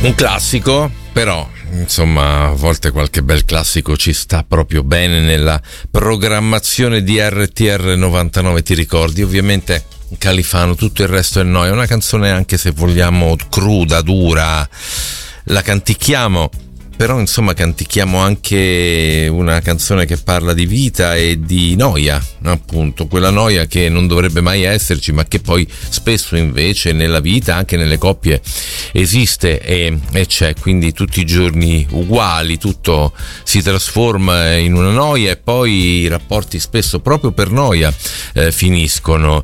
Un classico, però insomma a volte qualche bel classico ci sta proprio bene nella programmazione di RTR 99, ti ricordi? Ovviamente Califano, tutto il resto è noia, una canzone anche se vogliamo cruda, dura, la canticchiamo, però insomma canticchiamo anche una canzone che parla di vita e di noia, appunto, quella noia che non dovrebbe mai esserci ma che poi spesso invece nella vita, anche nelle coppie, esiste e c'è, quindi tutti i giorni uguali, tutto si trasforma in una noia e poi i rapporti spesso proprio per noia finiscono,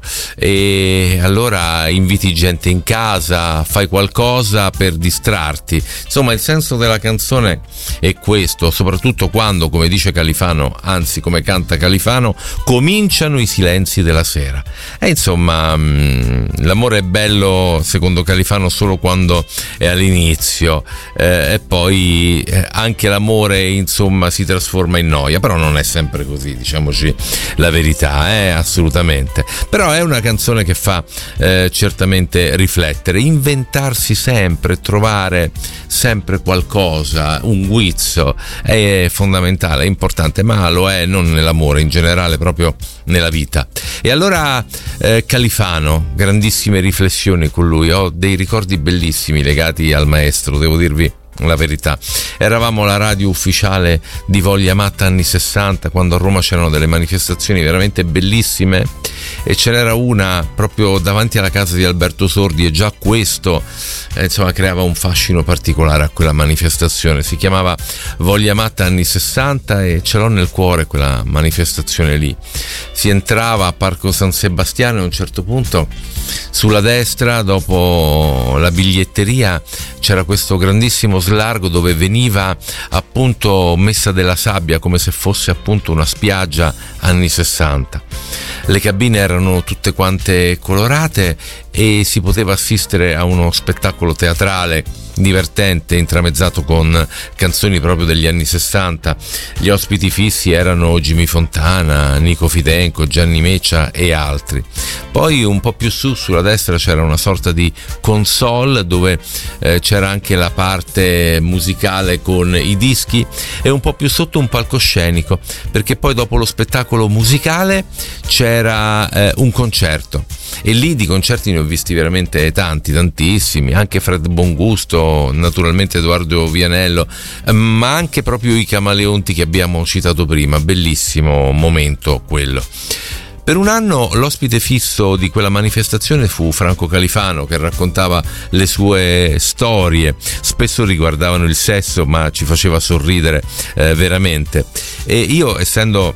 e allora inviti gente in casa, fai qualcosa per distrarti, insomma il senso della canzone è questo, soprattutto quando, come dice Califano, anzi come canta Califano, cominciano i silenzi della sera. E insomma l'amore è bello secondo Califano solo quando è all'inizio, e poi anche l'amore insomma si trasforma in noia, però non è sempre così, diciamoci la verità, assolutamente. Però è una canzone che fa certamente riflettere, inventarsi sempre, trovare sempre qualcosa, un guizzo è fondamentale, è importante, ma lo è non nell'amore, in generale proprio nella vita. E allora Califano, grandissime riflessioni con lui, ho dei ricordi bellissimi legati al maestro, devo dirvi la verità. Eravamo la radio ufficiale di Voglia Matta anni 60, quando a Roma c'erano delle manifestazioni veramente bellissime e ce n'era una proprio davanti alla casa di Alberto Sordi, e già questo insomma creava un fascino particolare a quella manifestazione. Si chiamava Voglia Matta anni 60 e ce l'ho nel cuore quella manifestazione lì. Si entrava a Parco San Sebastiano e a un certo punto sulla destra, dopo la biglietteria, c'era questo grandissimo slargo dove veniva appunto messa della sabbia come se fosse appunto una spiaggia anni 60. Le cabine erano tutte quante colorate e si poteva assistere a uno spettacolo teatrale divertente, intramezzato con canzoni proprio degli anni 60. Gli ospiti fissi erano Jimmy Fontana, Nico Fidenco, Gianni Meccia e altri. Poi un po' più su, sulla destra, c'era una sorta di console dove c'era anche la parte musicale con i dischi, e un po' più sotto un palcoscenico, perché poi dopo lo spettacolo musicale c'era un concerto, e lì di concerti ne ho visti veramente tantissimi, anche Fred Bongusto, naturalmente Edoardo Vianello, ma anche proprio i Camaleonti che abbiamo citato prima. Bellissimo momento quello. Per un anno l'ospite fisso di quella manifestazione fu Franco Califano, che raccontava le sue storie, spesso riguardavano il sesso, ma ci faceva sorridere veramente. E io, essendo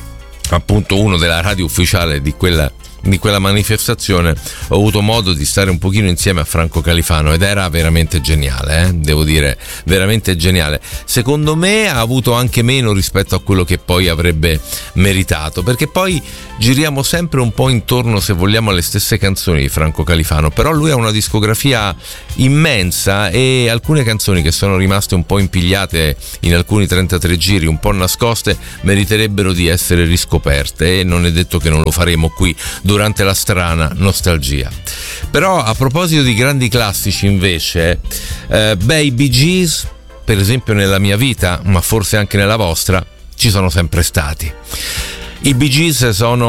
appunto uno della radio ufficiale di quella manifestazione, ho avuto modo di stare un pochino insieme a Franco Califano ed era veramente geniale, devo dire, veramente geniale. Secondo me ha avuto anche meno rispetto a quello che poi avrebbe meritato, perché poi giriamo sempre un po' intorno, se vogliamo, alle stesse canzoni di Franco Califano, però lui ha una discografia immensa e alcune canzoni che sono rimaste un po' impigliate in alcuni 33 giri, un po' nascoste, meriterebbero di essere riscoperte, e non è detto che non lo faremo qui durante la strana nostalgia. Però a proposito di grandi classici invece, i Bee Gees, per esempio, nella mia vita, ma forse anche nella vostra, ci sono sempre stati. I Bee Gees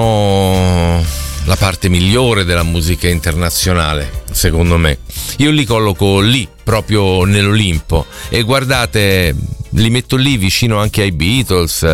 sono la parte migliore della musica internazionale, secondo me. Io li colloco lì, proprio nell'Olimpo, e guardate, li metto lì vicino anche ai Beatles,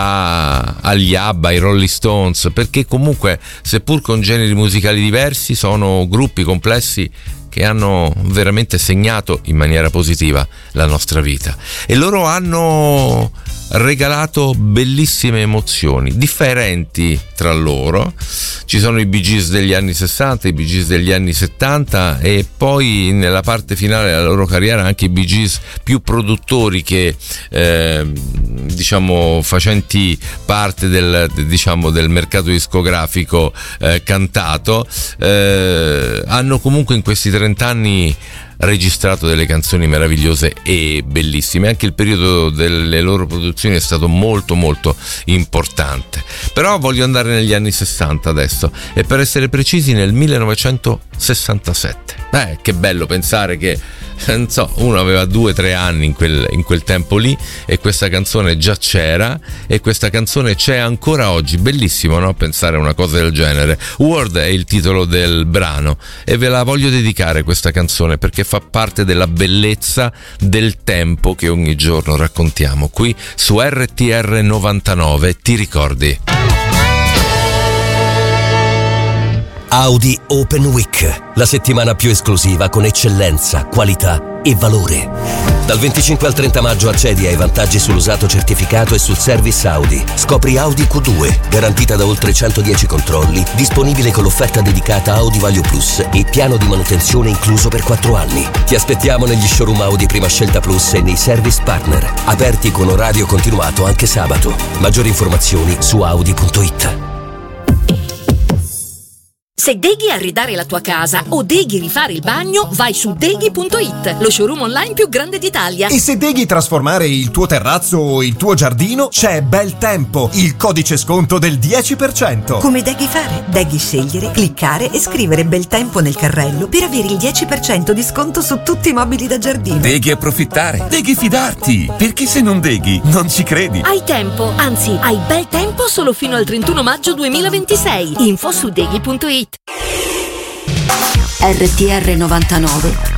agli ABBA, ai Rolling Stones, perché comunque, seppur con generi musicali diversi, sono gruppi complessi che hanno veramente segnato in maniera positiva la nostra vita, e loro hanno regalato bellissime emozioni differenti tra loro. Ci sono i Bee Gees degli anni 60, i Bee Gees degli anni 70, e poi nella parte finale della loro carriera anche i Bee Gees più produttori che facenti parte del mercato discografico cantato, hanno comunque in questi 30 anni registrato delle canzoni meravigliose e bellissime. Anche il periodo delle loro produzioni è stato molto molto importante. Però voglio andare negli anni 60 adesso, e per essere precisi nel 1967. Che bello pensare che, non so, uno aveva 2-3 anni in quel tempo lì e questa canzone già c'era e questa canzone c'è ancora oggi. Bellissimo, no? Pensare a una cosa del genere. World è il titolo del brano e ve la voglio dedicare questa canzone perché fa parte della bellezza del tempo che ogni giorno raccontiamo qui su RTR 99. Ti ricordi? Audi Open Week, la settimana più esclusiva con eccellenza, qualità e valore. Dal 25 al 30 maggio accedi ai vantaggi sull'usato certificato e sul service Audi. Scopri Audi Q2, garantita da oltre 110 controlli, disponibile con l'offerta dedicata Audi Value Plus e piano di manutenzione incluso per 4 anni. Ti aspettiamo negli showroom Audi Prima Scelta Plus e nei service partner, aperti con orario continuato anche sabato. Maggiori informazioni su audi.it. Se deghi arredare la tua casa o deghi rifare il bagno, vai su deghi.it, lo showroom online più grande d'Italia. E se deghi trasformare il tuo terrazzo o il tuo giardino, c'è Bel Tempo, il codice sconto del 10%. Come deghi fare? Deghi scegliere, cliccare e scrivere Bel Tempo nel carrello per avere il 10% di sconto su tutti i mobili da giardino. Deghi approfittare, deghi fidarti, perché se non deghi non ci credi. Hai tempo, anzi hai bel tempo solo fino al 31 maggio 2026. Info su deghi.it. RTR 99